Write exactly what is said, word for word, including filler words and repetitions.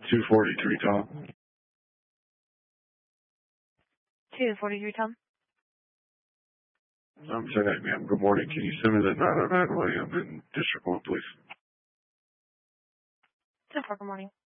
two forty-three, Tom. two forty-three, Tom. I'm sorry, ma'am. Good morning. Can you send me that nine oh nine William in District one, please? ten four, good morning.